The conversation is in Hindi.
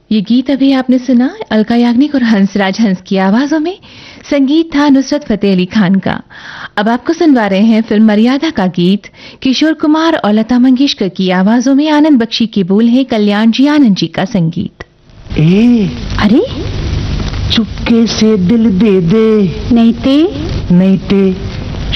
ये गीत अभी आपने सुना अलका याग्निक और हंसराज हंस की आवाजों में। संगीत था नुसरत फतेह अली खान का। अब आपको सुनवा रहे हैं फिल्म मर्यादा का गीत। किशोर कुमार और लता मंगेशकर की आवाजों में। आनंद बख्शी के बोल है, कल्याण जी आनंद जी का संगीत। अरे चुपके से दिल दे दे, नहीं ते नहीं ते